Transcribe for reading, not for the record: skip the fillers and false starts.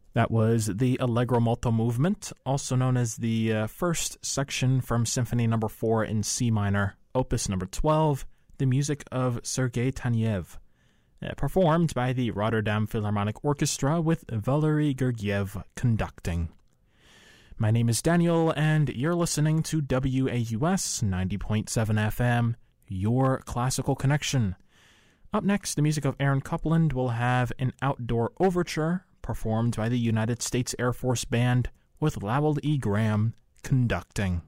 That was the Allegro molto movement, also known as the first section from Symphony No. 4 in C minor, Opus No. 12, the music of Sergei Taneyev, performed by the Rotterdam Philharmonic Orchestra with Valery Gergiev conducting. My name is Daniel, and you're listening to WAUS 90.7 FM, your classical connection. Up next, the music of Aaron Copland will have an outdoor overture performed by the United States Air Force Band with Lowell E. Graham conducting.